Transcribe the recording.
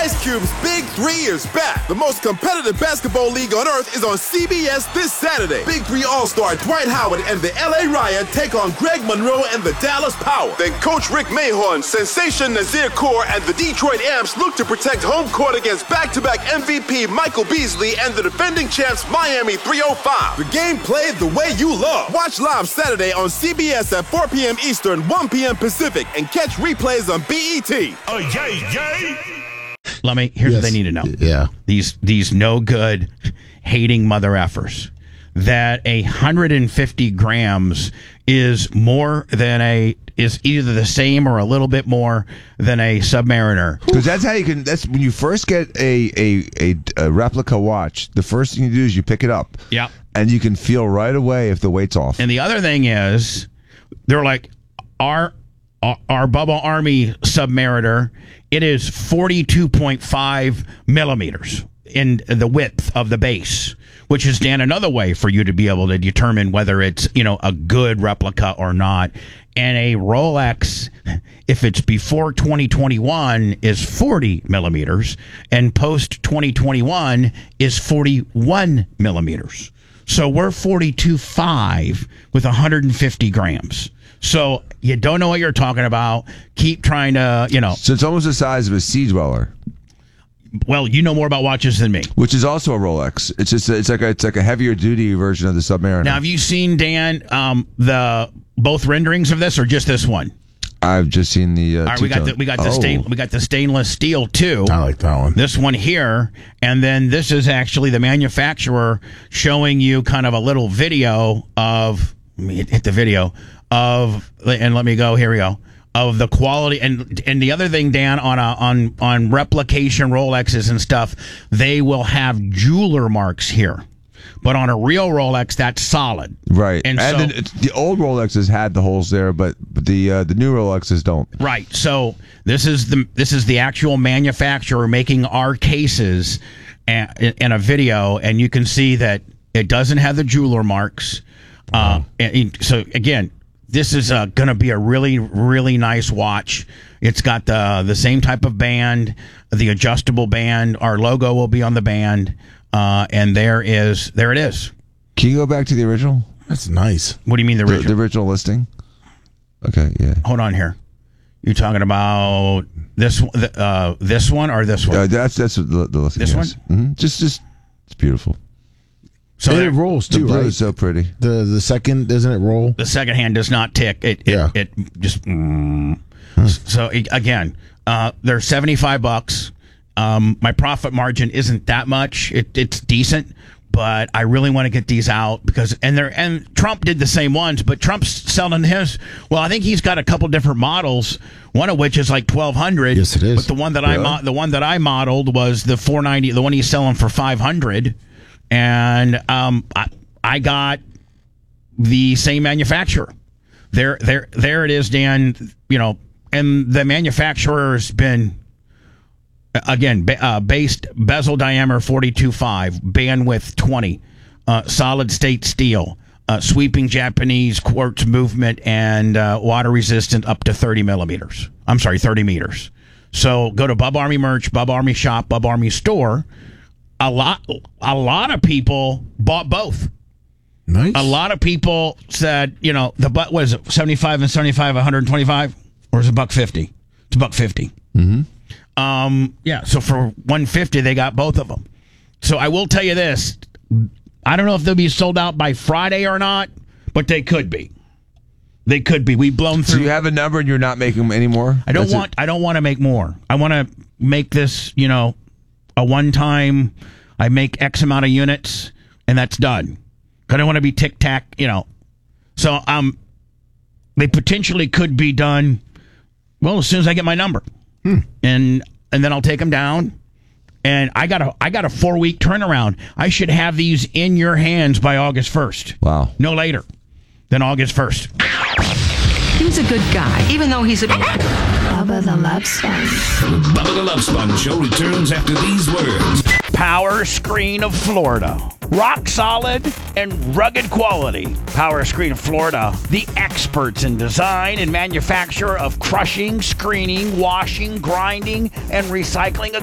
Ice Cube's Big 3 is back. The most competitive basketball league on earth is on CBS this Saturday. Big 3 All-Star Dwight Howard and the LA Riot take on Greg Monroe and the Dallas Power. Then Coach Rick Mahorn, Sensation Nazir Kaur, and the Detroit Amps look to protect home court against back-to-back MVP Michael Beasley and the defending champs Miami 305. The game played the way you love. Watch live Saturday on CBS at 4 p.m. Eastern, 1 p.m. Pacific, and catch replays on BET. Oh, yay! Here's what they need to know. Yeah. These no good, hating mother effers. That 150 grams is is either the same or a little bit more than a Submariner. Because that's how you can. That's when you first get a replica watch. The first thing you do is you pick it up. Yep. And you can feel right away if the weight's off. And the other thing is, they're like our Bubba Army Submariner. It is 42.5 millimeters in the width of the base, which is, Dan, another way for you to be able to determine whether it's, a good replica or not. And a Rolex, if it's before 2021, is 40 millimeters, and post 2021 is 41 millimeters. So we're 42.5 with 150 grams. So you don't know what you're talking about. Keep trying to, So it's almost the size of a Sea Dweller. Well, you know more about watches than me. Which is also a Rolex. It's like a heavier duty version of the Submariner. Now, have you seen, Dan, the both renderings of this, or just this one? I've just seen the. All right, we got the stainless steel too. I like that one. This one here, and then this is actually the manufacturer showing you kind of a little video of. Let me hit the video of, and let me go. Here we go. Of the quality, and the other thing, Dan, on replication Rolexes and stuff, they will have jeweler marks here, but on a real Rolex, that's solid, right? And so, then the old Rolexes had the holes there, but the new Rolexes don't. Right. So this is the actual manufacturer making our cases in a video, and you can see that it doesn't have the jeweler marks. So again. This is going to be a really, really nice watch. It's got the same type of band, the adjustable band. Our logo will be on the band, and there it is. Can you go back to the original? That's nice. What do you mean the original? The original listing. Okay, yeah. Hold on here. You're talking about this one or this one? That's the listing. This one? Mm-hmm. Just it's beautiful. So it rolls too, the blue right? is so pretty. The second, doesn't it roll? The second hand does not tick. It just. So again, they're $75. My profit margin isn't that much. It's decent, but I really want to get these out because and Trump did the same ones, but Trump's selling his. Well, I think he's got a couple different models. One of which is like $1,200. Yes, it is. But the one that I modeled was the $490. The one he's selling for $500. And I got the same manufacturer. There it is, Dan. And the manufacturer's been again based bezel diameter 42.5, bandwidth 20, solid state steel, sweeping Japanese quartz movement, and water resistant up to 30 millimeters. I'm sorry, 30 meters. So go to Bub Army merch, Bub Army shop, Bub Army store. A lot of people bought both. Nice. A lot of people said, the butt was 75 and 75, 125, or is it $150? It's $150. Mm-hmm. Yeah. So for $150, they got both of them. So I will tell you this: I don't know if they'll be sold out by Friday or not, but they could be. They could be. We've blown through. So you have a number and you're not making them anymore? I don't want to make more. I want to make this, a one-time, I make X amount of units, and that's done. I don't want to be tic-tac, So they potentially could be done, well, as soon as I get my number. And then I'll take them down. And I got a 4-week turnaround. I should have these in your hands by August 1st. Wow. No later than August 1st. He was a good guy, even though he's a... Bubba the Love Sponge. Bubba the Love Sponge Show returns after these words. Power Screen of Florida. Rock solid and rugged quality. Power Screen of Florida. The experts in design and manufacture of crushing, screening, washing, grinding, and recycling